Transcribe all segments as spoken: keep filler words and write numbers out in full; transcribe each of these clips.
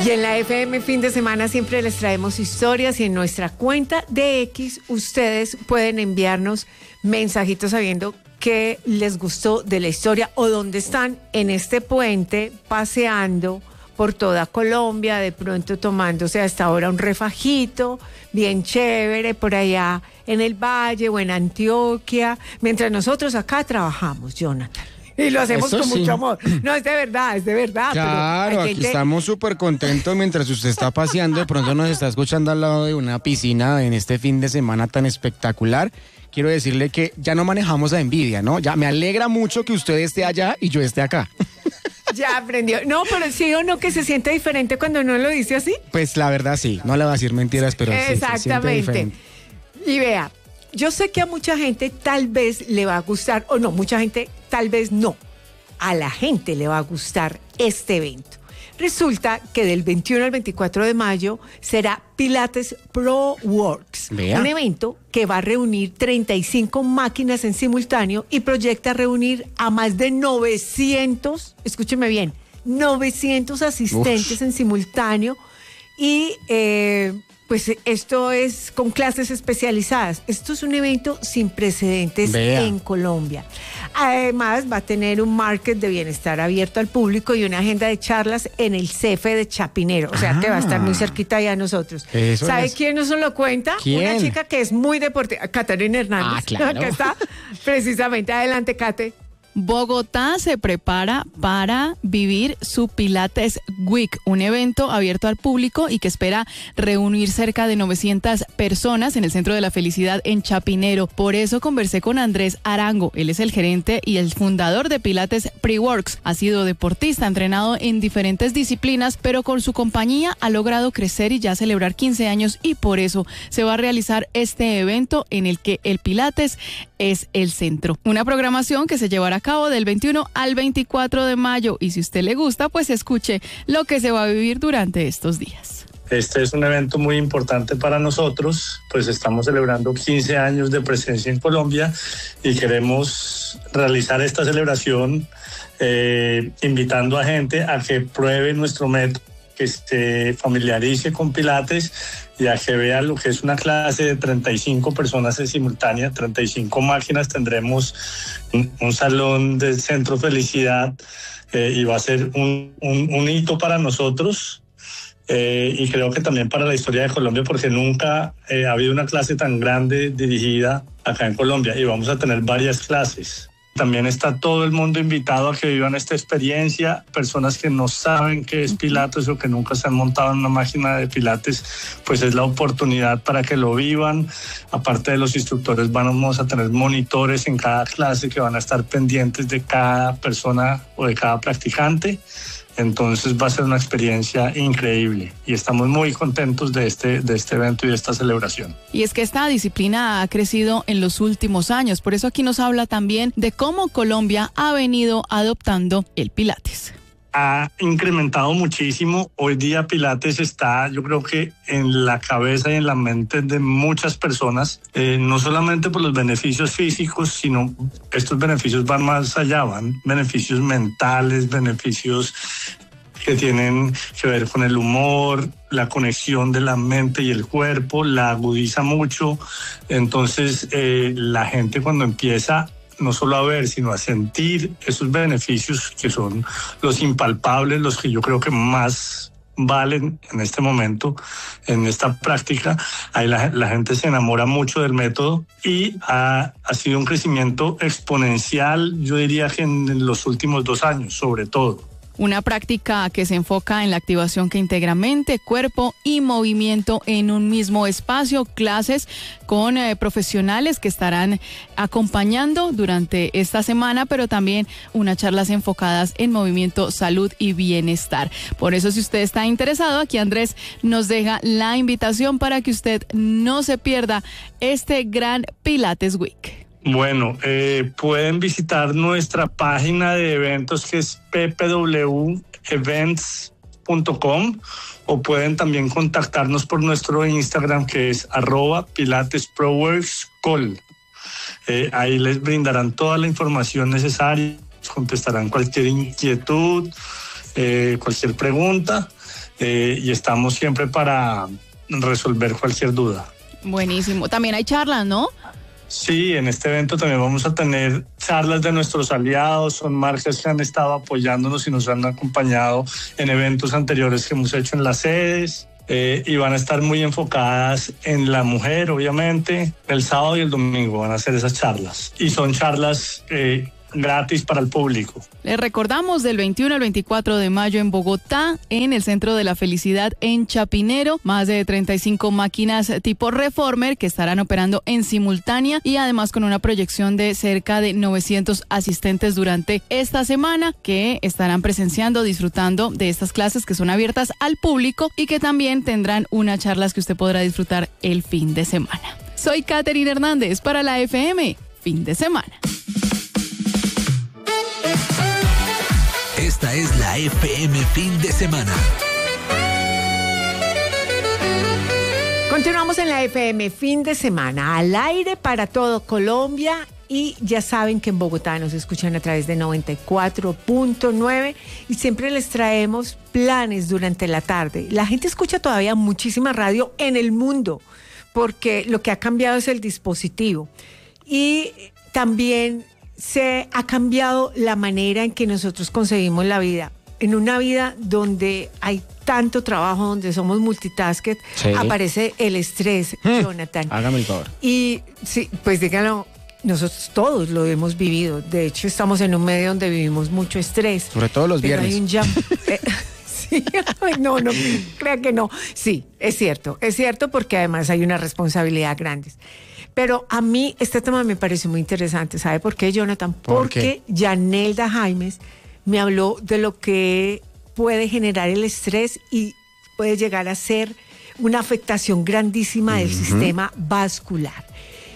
Y en la F M Fin de Semana siempre les traemos historias y en nuestra cuenta de X ustedes pueden enviarnos mensajitos sabiendo qué les gustó de la historia o dónde están en este puente paseando por toda Colombia, de pronto tomándose hasta ahora un refajito bien chévere por allá en el Valle o en Antioquia, mientras nosotros acá trabajamos, Jonathan. Y lo hacemos Eso con sí. mucho amor. No, es de verdad, es de verdad. Claro, pero hay aquí gente... estamos súper contentos mientras usted está paseando. De pronto nos está escuchando al lado de una piscina en este fin de semana tan espectacular. Quiero decirle que ya no manejamos la envidia, ¿no? Ya me alegra mucho que usted esté allá y yo esté acá. Ya aprendió. No, pero sí o no que se siente diferente cuando uno lo dice así. Pues la verdad sí, no le voy a decir mentiras, pero sí se siente Exactamente. diferente. Y vea, yo sé que a mucha gente tal vez le va a gustar, o no, mucha gente tal vez no. A la gente le va a gustar este evento. Resulta que del veintiuno al veinticuatro de mayo será Pilates Pro Works, Vea. un evento que va a reunir treinta y cinco máquinas en simultáneo y proyecta reunir a más de novecientos, escúcheme bien, novecientos asistentes Uf. en simultáneo y eh, pues esto es con clases especializadas. Esto es un evento sin precedentes Vea. en Colombia. Además, va a tener un market de bienestar abierto al público y una agenda de charlas en el C E F E de Chapinero. O sea, ah. que va a estar muy cerquita ya a nosotros. Eso ¿Sabe es. quién nos lo cuenta? ¿Quién? Una chica que es muy deportiva, Catarina Hernández. Ah, claro. Acá está, precisamente. Adelante, Cate. Bogotá se prepara para vivir su Pilates Week, un evento abierto al público y que espera reunir cerca de novecientas personas en el Centro de la Felicidad en Chapinero. Por eso conversé con Andrés Arango. Él es el gerente y el fundador de Pilates Pre-Works. Ha sido deportista, entrenado en diferentes disciplinas, pero con su compañía ha logrado crecer y ya celebrar quince años y por eso se va a realizar este evento en el que el Pilates es el centro. Una programación que se llevará a cabo del veintiuno al veinticuatro de mayo y si a usted le gusta, pues escuche lo que se va a vivir durante estos días. Este es un evento muy importante para nosotros, pues estamos celebrando quince años de presencia en Colombia y queremos realizar esta celebración eh, invitando a gente a que pruebe nuestro método, que se familiarice con Pilates y a que vea lo que es una clase de treinta y cinco personas en simultánea, treinta y cinco máquinas. Tendremos un, un salón del Centro Felicidad eh, y va a ser un, un, un hito para nosotros eh, y creo que también para la historia de Colombia, porque nunca eh, ha habido una clase tan grande dirigida acá en Colombia y vamos a tener varias clases. También está todo el mundo invitado a que vivan esta experiencia. Personas que no saben qué es Pilates o que nunca se han montado en una máquina de Pilates, pues es la oportunidad para que lo vivan. Aparte de los instructores, vamos a tener monitores en cada clase que van a estar pendientes de cada persona o de cada practicante. Entonces va a ser una experiencia increíble y estamos muy contentos de este, de este evento y de esta celebración. Y es que esta disciplina ha crecido en los últimos años, por eso aquí nos habla también de cómo Colombia ha venido adoptando el Pilates. Ha incrementado muchísimo. Hoy día Pilates está, yo creo que en la cabeza y en la mente de muchas personas, eh, no solamente por los beneficios físicos, sino estos beneficios van más allá, van beneficios mentales, beneficios que tienen que ver con el humor, la conexión de la mente y el cuerpo, la agudiza mucho. Entonces, eh, la gente cuando empieza no solo a ver, sino a sentir esos beneficios que son los impalpables, los que yo creo que más valen en este momento, en esta práctica, ahí la, la gente se enamora mucho del método y ha, ha sido un crecimiento exponencial, yo diría que en los últimos dos años, sobre todo. Una práctica que se enfoca en la activación que integra mente, cuerpo y movimiento en un mismo espacio. Clases con eh, profesionales que estarán acompañando durante esta semana, pero también unas charlas enfocadas en movimiento, salud y bienestar. Por eso, si usted está interesado, aquí Andrés nos deja la invitación para que usted no se pierda este gran Pilates Week. Bueno, eh, pueden visitar nuestra página de eventos que es p p w events punto com o pueden también contactarnos por nuestro Instagram que es arroba pilatesproworkscol. Eh, ahí les brindarán toda la información necesaria, contestarán cualquier inquietud, eh, cualquier pregunta eh, y estamos siempre para resolver cualquier duda. Buenísimo. También hay charlas, ¿no? Sí, en este evento también vamos a tener charlas de nuestros aliados, son marcas que han estado apoyándonos y nos han acompañado en eventos anteriores que hemos hecho en las sedes, eh, y van a estar muy enfocadas en la mujer, obviamente. El sábado y el domingo van a hacer esas charlas y son charlas eh, gratis para el público. Les recordamos del veintiuno al veinticuatro de mayo en Bogotá, en el Centro de la Felicidad en Chapinero, más de treinta y cinco máquinas tipo Reformer que estarán operando en simultánea y además con una proyección de cerca de novecientos asistentes durante esta semana que estarán presenciando, disfrutando de estas clases que son abiertas al público y que también tendrán unas charlas que usted podrá disfrutar el fin de semana. Soy Katherine Hernández para la F M, fin de semana. Esta es la F M Fin de Semana. Continuamos en la F M Fin de Semana, al aire para todo Colombia, y ya saben que en Bogotá nos escuchan a través de noventa y cuatro punto nueve y siempre les traemos planes durante la tarde. La gente escucha todavía muchísima radio en el mundo porque lo que ha cambiado es el dispositivo y también se ha cambiado la manera en que nosotros concebimos la vida. En una vida donde hay tanto trabajo, donde somos multitasker, sí, aparece el estrés, hmm. Jonathan. Hágame el favor. Y sí, pues díganlo, nosotros todos lo hemos vivido. De hecho, estamos en un medio donde vivimos mucho estrés. Sobre todo los pero viernes. Hay un jam. eh, sí, no, no, crea que no. Sí, es cierto, es cierto porque además hay una responsabilidad grande. Pero a mí este tema me parece muy interesante. ¿Sabe por qué, Jonathan? ¿Por Porque qué? Yanelda Jaimes me habló de lo que puede generar el estrés y puede llegar a ser una afectación grandísima del uh-huh. sistema vascular.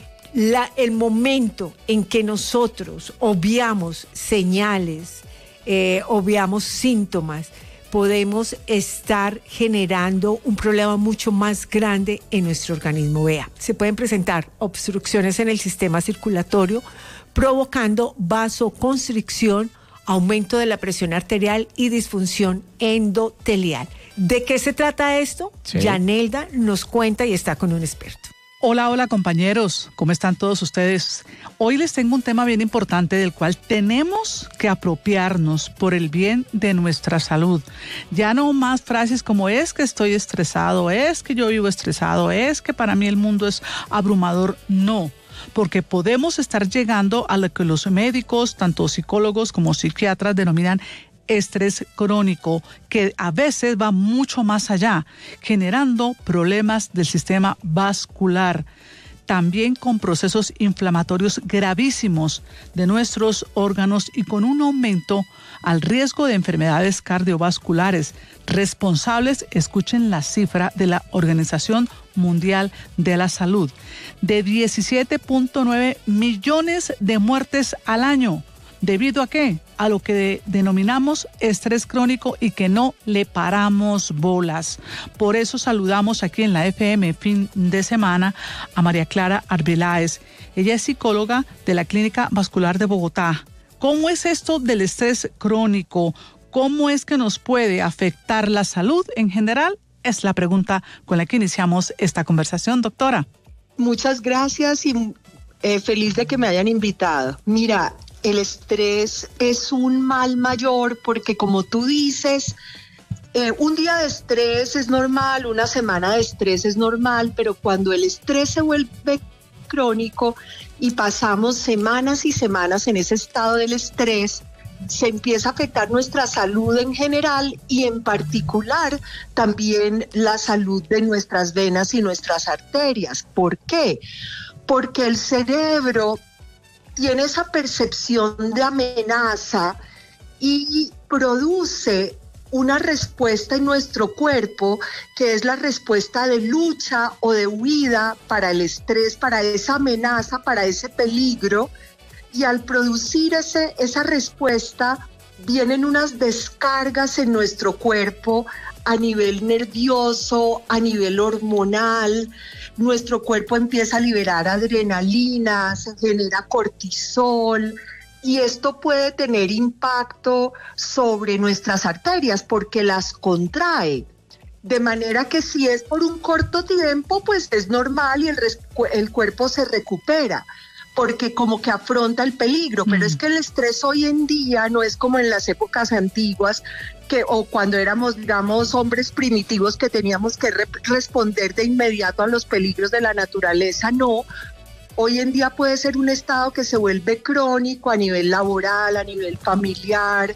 La, el momento en que nosotros obviamos señales, eh, obviamos síntomas, podemos estar generando un problema mucho más grande en nuestro organismo. Vea, se pueden presentar obstrucciones en el sistema circulatorio, provocando vasoconstricción, aumento de la presión arterial y disfunción endotelial. ¿De qué se trata esto? Sí. Yanelda nos cuenta y está con un experto. Hola, hola compañeros, ¿cómo están todos ustedes? Hoy les tengo un tema bien importante del cual tenemos que apropiarnos por el bien de nuestra salud. Ya no más frases como es que estoy estresado, es que yo vivo estresado, es que para mí el mundo es abrumador. No, porque podemos estar llegando a lo que los médicos, tanto psicólogos como psiquiatras, denominan estrés crónico, que a veces va mucho más allá, generando problemas del sistema vascular, también con procesos inflamatorios gravísimos de nuestros órganos y con un aumento al riesgo de enfermedades cardiovasculares responsables, escuchen la cifra de la Organización Mundial de la Salud, de diecisiete punto nueve millones de muertes al año. ¿Debido a qué? A lo que de, denominamos estrés crónico y que no le paramos bolas. Por eso saludamos aquí en la F M Fin de Semana a María Clara Arbeláez. Ella es psicóloga de la Clínica Vascular de Bogotá. ¿Cómo es esto del estrés crónico? ¿Cómo es que nos puede afectar la salud en general? Es la pregunta con la que iniciamos esta conversación, doctora. Muchas gracias y eh, feliz de que me hayan invitado. Mira, el estrés es un mal mayor porque, como tú dices, eh, un día de estrés es normal, una semana de estrés es normal, pero cuando el estrés se vuelve crónico y pasamos semanas y semanas en ese estado del estrés, se empieza a afectar nuestra salud en general y en particular también la salud de nuestras venas y nuestras arterias. ¿Por qué? Porque el cerebro tiene esa percepción de amenaza y produce una respuesta en nuestro cuerpo que es la respuesta de lucha o de huida para el estrés, para esa amenaza, para ese peligro. Y al producir ese, esa respuesta, vienen unas descargas en nuestro cuerpo a nivel nervioso, a nivel hormonal. Nuestro cuerpo empieza a liberar adrenalina, se genera cortisol y esto puede tener impacto sobre nuestras arterias porque las contrae. De manera que si es por un corto tiempo, pues es normal y el, res- el cuerpo se recupera, porque como que afronta el peligro, pero mm. es que el estrés hoy en día no es como en las épocas antiguas, que o cuando éramos, digamos, hombres primitivos que teníamos que re- responder de inmediato a los peligros de la naturaleza, no. Hoy en día puede ser un estado que se vuelve crónico a nivel laboral, a nivel familiar,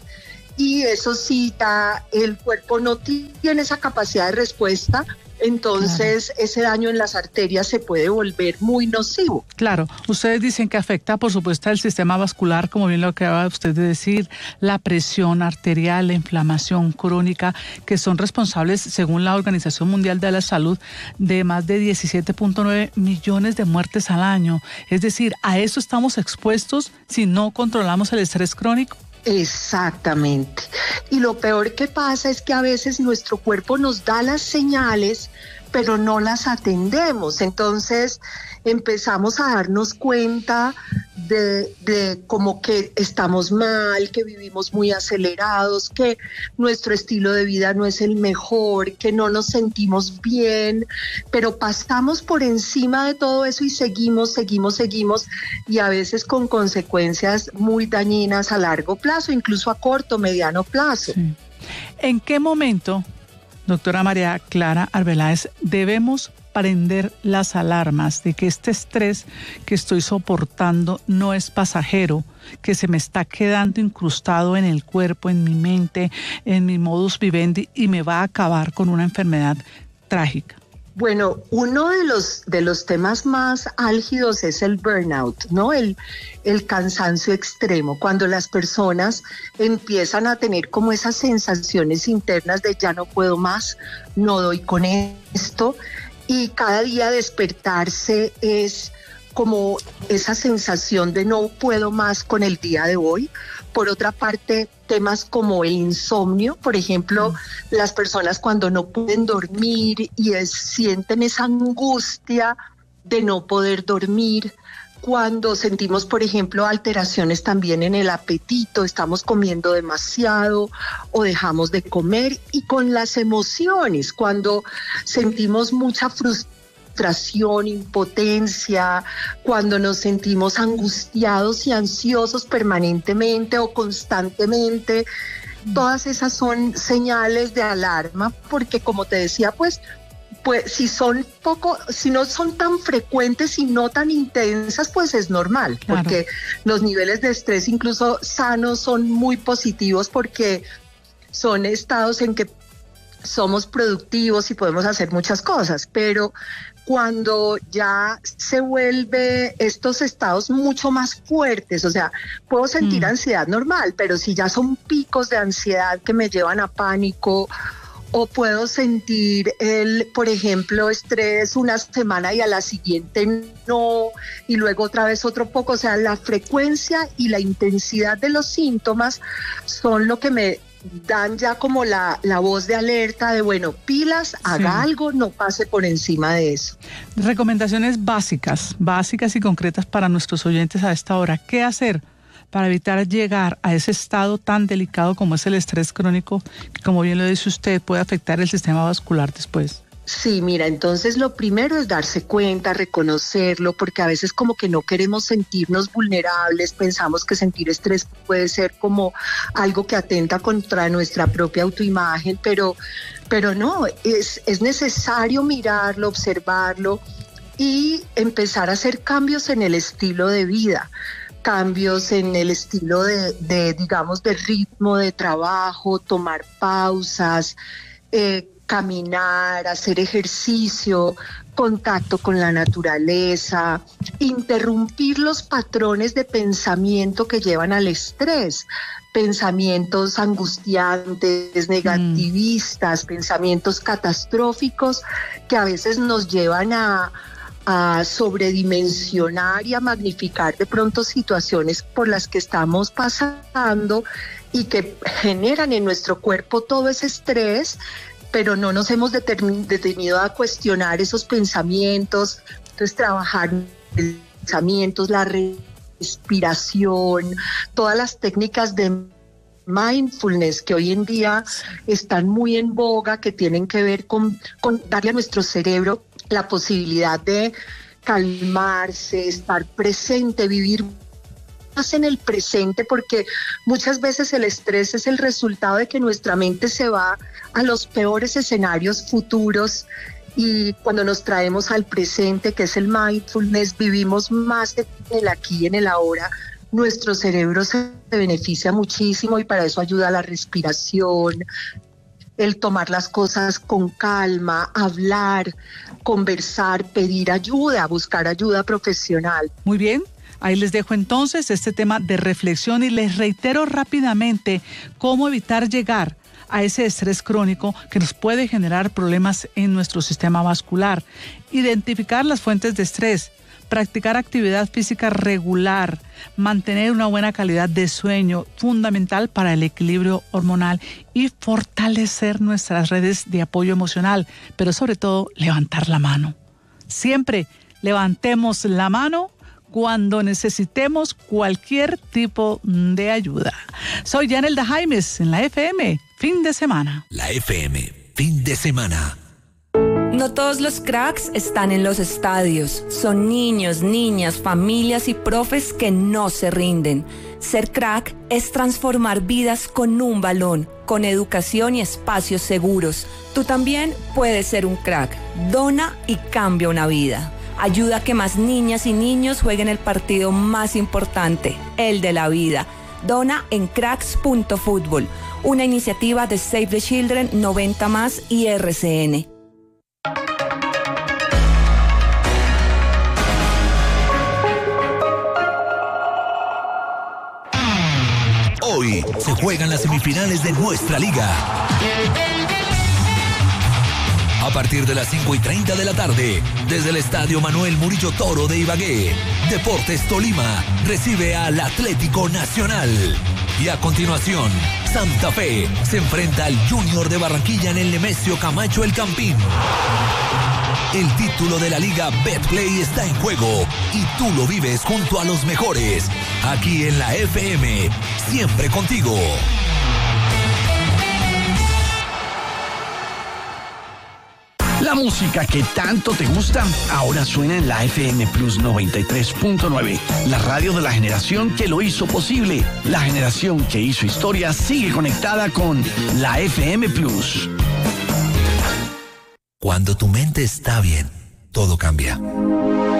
y eso sí, ya el cuerpo no tiene esa capacidad de respuesta, entonces claro. ese daño en las arterias se puede volver muy nocivo. Claro, ustedes dicen que afecta, por supuesto, el sistema vascular, como bien lo acaba usted de decir, la presión arterial, la inflamación crónica, que son responsables, según la Organización Mundial de la Salud, de más de diecisiete punto nueve millones de muertes al año. Es decir, a eso estamos expuestos si no controlamos el estrés crónico. Exactamente. Y lo peor que pasa es que a veces nuestro cuerpo nos da las señales, pero no las atendemos. Entonces empezamos a darnos cuenta de, de como que estamos mal, que vivimos muy acelerados, que nuestro estilo de vida no es el mejor, que no nos sentimos bien, pero pasamos por encima de todo eso y seguimos, seguimos, seguimos, y a veces con consecuencias muy dañinas a largo plazo, incluso a corto, mediano plazo. Sí. ¿En qué momento, doctora María Clara Arbeláez, debemos prender las alarmas de que este estrés que estoy soportando no es pasajero, que se me está quedando incrustado en el cuerpo, en mi mente, en mi modus vivendi y me va a acabar con una enfermedad trágica? Bueno, uno de los, de los temas más álgidos es el burnout, ¿no? El, el cansancio extremo, cuando las personas empiezan a tener como esas sensaciones internas de ya no puedo más, no doy con esto, y cada día despertarse es como esa sensación de no puedo más con el día de hoy. Por otra parte, temas como el insomnio, por ejemplo, mm. las personas cuando no pueden dormir y es, sienten esa angustia de no poder dormir, cuando sentimos, por ejemplo, alteraciones también en el apetito, estamos comiendo demasiado o dejamos de comer, y con las emociones, cuando sentimos mucha frustración, impotencia, cuando nos sentimos angustiados y ansiosos permanentemente o constantemente. Todas esas son señales de alarma, porque como te decía, pues pues si son poco, si no son tan frecuentes y no tan intensas, pues es normal, claro. Porque los niveles de estrés incluso sanos son muy positivos, porque son estados en que somos productivos y podemos hacer muchas cosas, pero cuando ya se vuelve estos estados mucho más fuertes, o sea, puedo sentir mm. ansiedad normal, pero si ya son picos de ansiedad que me llevan a pánico, o puedo sentir, el, por ejemplo, estrés una semana y a la siguiente no, y luego otra vez otro poco. O sea, la frecuencia y la intensidad de los síntomas son lo que me dan ya como la, la voz de alerta de, bueno, pilas, haga sí. algo, no pase por encima de eso. Recomendaciones básicas, básicas y concretas para nuestros oyentes a esta hora. ¿Qué hacer para evitar llegar a ese estado tan delicado como es el estrés crónico, que, como bien lo dice usted, puede afectar el sistema vascular después? Sí, mira, entonces lo primero es darse cuenta, reconocerlo, porque a veces como que no queremos sentirnos vulnerables, pensamos que sentir estrés puede ser como algo que atenta contra nuestra propia autoimagen, pero, pero no, es, es necesario mirarlo, observarlo y empezar a hacer cambios en el estilo de vida. Cambios en el estilo de, de, digamos, de ritmo de trabajo, tomar pausas, eh, caminar, hacer ejercicio, contacto con la naturaleza, interrumpir los patrones de pensamiento que llevan al estrés, pensamientos angustiantes, negativistas, mm. pensamientos catastróficos que a veces nos llevan a a sobredimensionar y a magnificar de pronto situaciones por las que estamos pasando y que generan en nuestro cuerpo todo ese estrés, pero no nos hemos determin- detenido a cuestionar esos pensamientos. Entonces, trabajar los pensamientos, la respiración, todas las técnicas de mindfulness, que hoy en día están muy en boga, que tienen que ver con, con darle a nuestro cerebro la posibilidad de calmarse, estar presente, vivir más en el presente, porque muchas veces el estrés es el resultado de que nuestra mente se va a los peores escenarios futuros, y cuando nos traemos al presente, que es el mindfulness, vivimos más en el aquí y en el ahora, nuestro cerebro se beneficia muchísimo, y para eso ayuda la respiración, el tomar las cosas con calma, hablar, conversar, pedir ayuda, buscar ayuda profesional. Muy bien. Ahí les dejo entonces este tema de reflexión y les reitero rápidamente cómo evitar llegar a ese estrés crónico que nos puede generar problemas en nuestro sistema vascular. Identificar las fuentes de estrés, practicar actividad física regular, mantener una buena calidad de sueño, fundamental para el equilibrio hormonal, y fortalecer nuestras redes de apoyo emocional, pero sobre todo levantar la mano. Siempre levantemos la mano cuando necesitemos cualquier tipo de ayuda. Soy Yanelda Jaimes en la F M, fin de semana. La F M, fin de semana. No todos los cracks están en los estadios. Son niños, niñas, familias y profes que no se rinden. Ser crack es transformar vidas con un balón, con educación y espacios seguros. Tú también puedes ser un crack. Dona y cambia una vida. Ayuda a que más niñas y niños jueguen el partido más importante, el de la vida. Dona en cracks punto fútbol, una iniciativa de Save the Children, noventa más y R C N. Hoy se juegan las semifinales de nuestra liga. A partir de las cinco y treinta de la tarde, desde el Estadio Manuel Murillo Toro de Ibagué, Deportes Tolima recibe al Atlético Nacional. Y a continuación, Santa Fe se enfrenta al Junior de Barranquilla en el Nemesio Camacho El Campín. El título de la Liga Betplay está en juego y tú lo vives junto a los mejores. Aquí en la F M, siempre contigo. La música que tanto te gusta ahora suena en la F M Plus noventa y tres punto nueve, la radio de la generación que lo hizo posible. La generación que hizo historia sigue conectada con la F M Plus. Cuando tu mente está bien, todo cambia.